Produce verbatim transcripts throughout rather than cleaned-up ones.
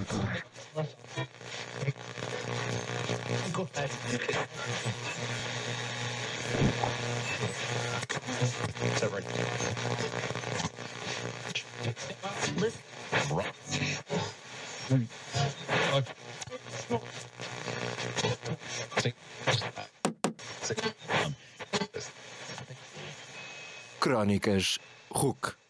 Crónicas R U C.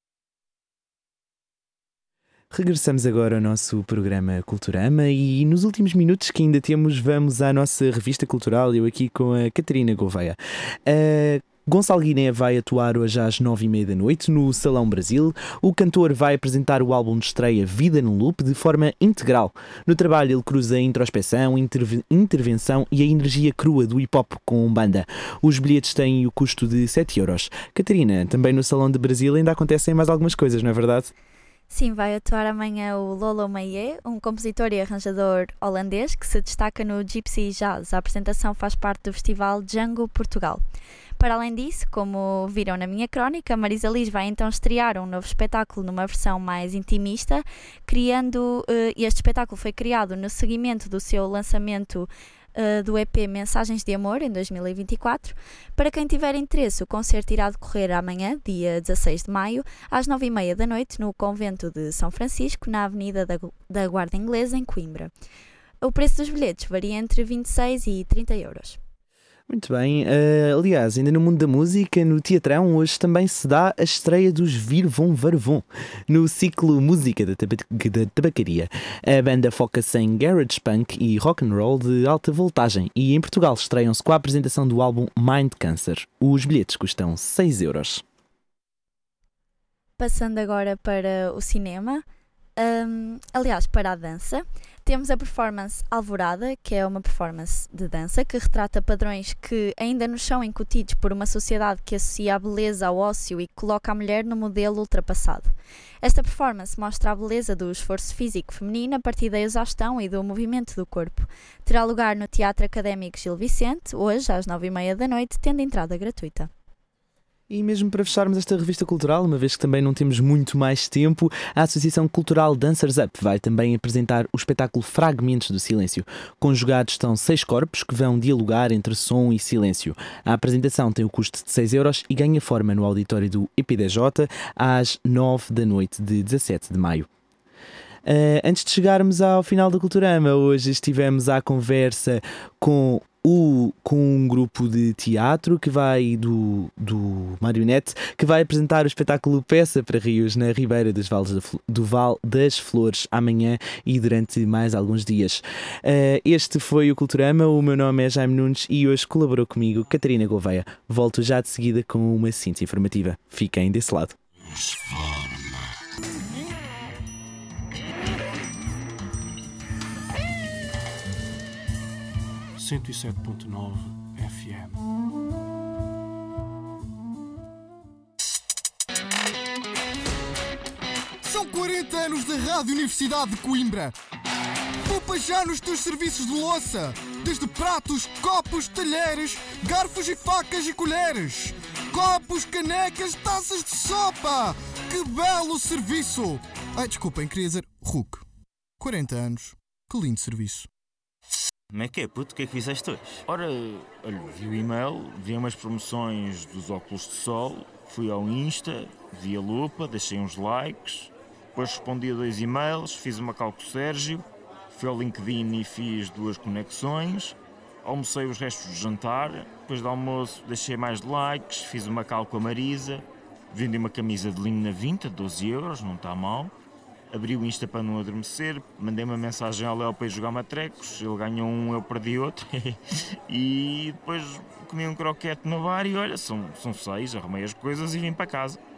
Regressamos agora ao nosso programa Culturama e nos últimos minutos que ainda temos vamos à nossa revista cultural, eu aqui com a Catarina Gouveia. A Gonçalo Guiné vai atuar hoje às nove e meia da noite no Salão Brasil. O cantor vai apresentar o álbum de estreia Vida num Loop de forma integral. No trabalho ele cruza a introspeção, interve- intervenção e a energia crua do hip-hop com banda. Os bilhetes têm o custo de sete euros. Catarina, também no Salão de Brasil ainda acontecem mais algumas coisas, não é verdade? Sim, vai atuar amanhã o Lolo Maie, um compositor e arranjador holandês que se destaca no Gypsy Jazz. A apresentação faz parte do festival Django Portugal. Para além disso, como viram na minha crónica, Marisa Liz vai então estrear um novo espetáculo numa versão mais intimista, criando, uh, este espetáculo foi criado no seguimento do seu lançamento uh, do E P Mensagens de Amor, em dois mil e vinte e quatro. Para quem tiver interesse, o concerto irá decorrer amanhã, dia dezasseis de maio, às nove e meia da noite, no Convento de São Francisco, na Avenida da, da Guarda Inglesa, em Coimbra. O preço dos bilhetes varia entre vinte e seis e trinta euros. Muito bem, uh, aliás, ainda no mundo da música, no Teatrão, hoje também se dá a estreia dos Vir Von Varvon, no ciclo Música da, taba- da Tabacaria. A banda foca-se em garage punk e rock and roll de alta voltagem e em Portugal estreiam-se com a apresentação do álbum Mind Cancer. Os bilhetes custam seis euros. Passando agora para o cinema, um, aliás, para a dança, temos a performance Alvorada, que é uma performance de dança que retrata padrões que ainda nos são incutidos por uma sociedade que associa a beleza ao ócio e que coloca a mulher no modelo ultrapassado. Esta performance mostra a beleza do esforço físico feminino a partir da exaustão e do movimento do corpo. Terá lugar no Teatro Académico Gil Vicente, hoje às nove e meia da noite, tendo entrada gratuita. E mesmo para fecharmos esta revista cultural, uma vez que também não temos muito mais tempo, a Associação Cultural Dancers Up vai também apresentar o espetáculo Fragmentos do Silêncio. Conjugados estão seis corpos que vão dialogar entre som e silêncio. A apresentação tem o custo de seis euros e ganha forma no auditório do E P D J às nove da noite de dezassete de maio. Uh, antes de chegarmos ao final do Culturama, hoje estivemos à conversa com O, com um grupo de teatro que vai do, do Marionete, que vai apresentar o espetáculo Peça para Rios na Ribeira dos Vales da, do Val das Flores amanhã e durante mais alguns dias. Uh, este foi o Culturama, o meu nome é Jaime Nunes e hoje colaborou comigo Catarina Gouveia. Volto já de seguida com uma síntese informativa. Fiquem desse lado. cento e sete ponto nove F M. São quarenta anos da Rádio Universidade de Coimbra. Poupa já nos teus serviços de louça, desde pratos, copos, talheres, garfos e facas e colheres. Copos, canecas, taças de sopa. Que belo serviço! Ai, desculpem, queria dizer R U C. quarenta anos. Que lindo serviço. Como é que é, puto? O que é que fizeste hoje? Ora, olha, vi o e-mail, vi umas promoções dos óculos de sol, fui ao Insta, vi a lupa, deixei uns likes, depois respondi a dois e-mails, fiz uma call com o Sérgio, fui ao LinkedIn e fiz duas conexões, almocei os restos do jantar, depois do almoço deixei mais likes, fiz uma call com a Marisa, vendi uma camisa de linho na Vinta, doze euros, não está mal. Abri o Insta para não adormecer, mandei uma mensagem ao Léo para ir jogar matrecos, ele ganhou um, eu perdi outro, e depois comi um croquete no bar e olha, são, são seis, arrumei as coisas e vim para casa.